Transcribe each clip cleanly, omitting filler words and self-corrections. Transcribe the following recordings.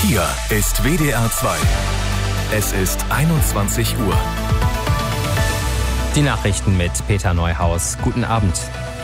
Hier ist WDR 2. Es ist 21 Uhr. Die Nachrichten mit Peter Neuhaus. Guten Abend.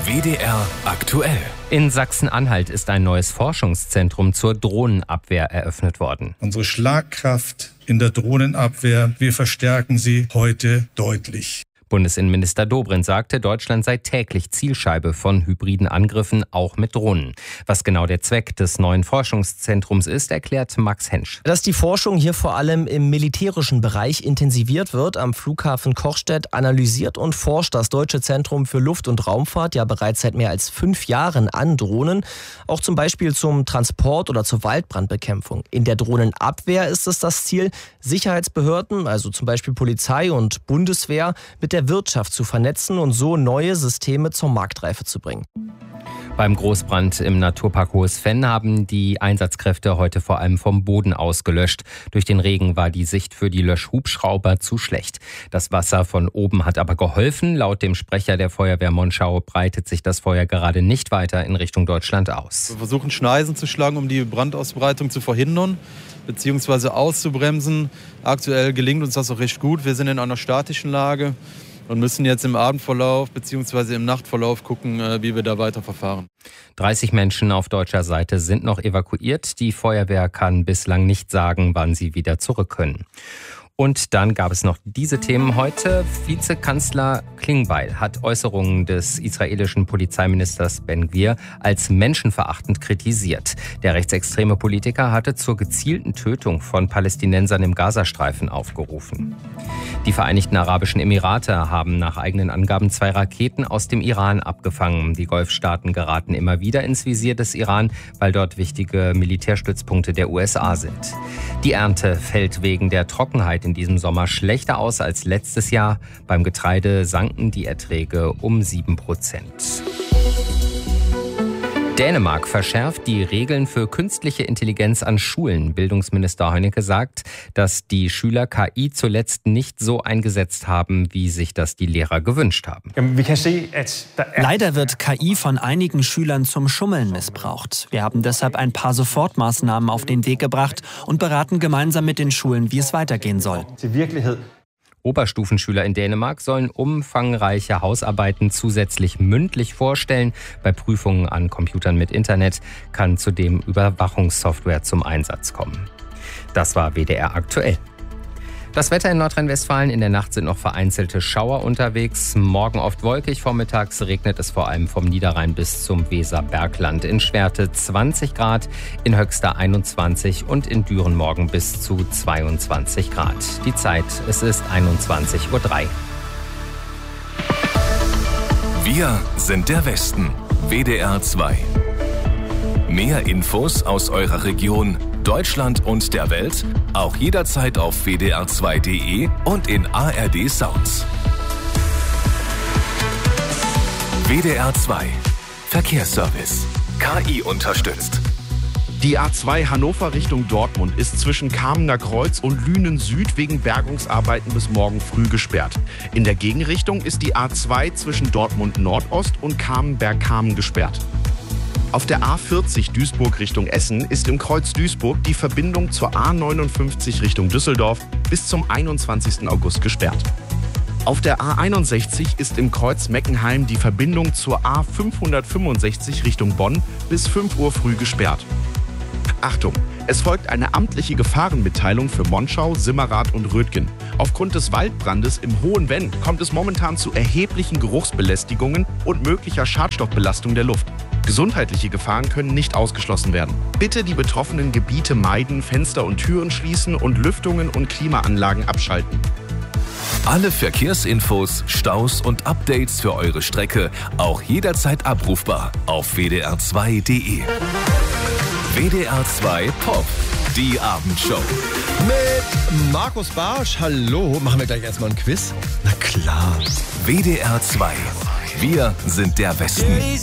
WDR aktuell. In Sachsen-Anhalt ist ein neues Forschungszentrum zur Drohnenabwehr eröffnet worden. Unsere Schlagkraft in der Drohnenabwehr, wir verstärken sie heute deutlich. Bundesinnenminister Dobrindt sagte, Deutschland sei täglich Zielscheibe von hybriden Angriffen, auch mit Drohnen. Was genau der Zweck des neuen Forschungszentrums ist, erklärt Max Hensch. Dass die Forschung hier vor allem im militärischen Bereich intensiviert wird, am Flughafen Kochstedt analysiert und forscht das Deutsche Zentrum für Luft- und Raumfahrt ja bereits seit mehr als 5 Jahren an Drohnen, auch zum Beispiel zum Transport oder zur Waldbrandbekämpfung. In der Drohnenabwehr ist es das Ziel, Sicherheitsbehörden, also zum Beispiel Polizei und Bundeswehr, mit der Wirtschaft zu vernetzen und so neue Systeme zur Marktreife zu bringen. Beim Großbrand im Naturpark Hohes Venn haben die Einsatzkräfte heute vor allem vom Boden aus gelöscht. Durch den Regen war die Sicht für die Löschhubschrauber zu schlecht. Das Wasser von oben hat aber geholfen. Laut dem Sprecher der Feuerwehr Monschau breitet sich das Feuer gerade nicht weiter in Richtung Deutschland aus. Wir versuchen Schneisen zu schlagen, um die Brandausbreitung zu verhindern bzw. auszubremsen. Aktuell gelingt uns das auch recht gut. Wir sind in einer statischen Lage und müssen jetzt im Abendverlauf bzw. im Nachtverlauf gucken, wie wir da weiter verfahren. 30 Menschen auf deutscher Seite sind noch evakuiert. Die Feuerwehr kann bislang nicht sagen, wann sie wieder zurück können. Und dann gab es noch diese Themen heute. Vizekanzler Klingbeil hat Äußerungen des israelischen Polizeiministers Ben-Gvir als menschenverachtend kritisiert. Der rechtsextreme Politiker hatte zur gezielten Tötung von Palästinensern im Gazastreifen aufgerufen. Die Vereinigten Arabischen Emirate haben nach eigenen Angaben 2 Raketen aus dem Iran abgefangen. Die Golfstaaten geraten immer wieder ins Visier des Iran, weil dort wichtige Militärstützpunkte der USA sind. Die Ernte fällt wegen der Trockenheit in diesem Sommer schlechter aus als letztes Jahr. Beim Getreide sanken die Erträge um 7%. Dänemark verschärft die Regeln für künstliche Intelligenz an Schulen. Bildungsminister Heunicke sagt, dass die Schüler KI zuletzt nicht so eingesetzt haben, wie sich das die Lehrer gewünscht haben. Leider wird KI von einigen Schülern zum Schummeln missbraucht. Wir haben deshalb ein paar Sofortmaßnahmen auf den Weg gebracht und beraten gemeinsam mit den Schulen, wie es weitergehen soll. Oberstufenschüler in Dänemark sollen umfangreiche Hausarbeiten zusätzlich mündlich vorstellen. Bei Prüfungen an Computern mit Internet kann zudem Überwachungssoftware zum Einsatz kommen. Das war WDR aktuell. Das Wetter in Nordrhein-Westfalen: in der Nacht sind noch vereinzelte Schauer unterwegs. Morgen oft wolkig, vormittags regnet es vor allem vom Niederrhein bis zum Weserbergland. In Schwerte 20 Grad, in Höxter 21 und in Düren morgen bis zu 22 Grad. Die Zeit, es ist 21:03 Uhr. Wir sind der Westen. WDR 2. Mehr Infos aus eurer Region, Deutschland und der Welt auch jederzeit auf wdr2.de und in ARD Sounds. WDR 2 Verkehrsservice. KI unterstützt. Die A2 Hannover Richtung Dortmund ist zwischen Kamener Kreuz und Lünen Süd wegen Bergungsarbeiten bis morgen früh gesperrt. In der Gegenrichtung ist die A2 zwischen Dortmund Nordost und Kamenberg-Kamen gesperrt. Auf der A40 Duisburg Richtung Essen ist im Kreuz Duisburg die Verbindung zur A59 Richtung Düsseldorf bis zum 21. August gesperrt. Auf der A61 ist im Kreuz Meckenheim die Verbindung zur A565 Richtung Bonn bis 5 Uhr früh gesperrt. Achtung! Es folgt eine amtliche Gefahrenmitteilung für Monschau, Simmerath und Rötgen. Aufgrund des Waldbrandes im Hohen Venn kommt es momentan zu erheblichen Geruchsbelästigungen und möglicher Schadstoffbelastung der Luft. Gesundheitliche Gefahren können nicht ausgeschlossen werden. Bitte die betroffenen Gebiete meiden, Fenster und Türen schließen und Lüftungen und Klimaanlagen abschalten. Alle Verkehrsinfos, Staus und Updates für eure Strecke auch jederzeit abrufbar auf wdr2.de. WDR 2 Pop, die Abendshow. Mit Markus Barsch. Hallo, machen wir gleich erstmal ein Quiz? Na klar. WDR 2, wir sind der Westen.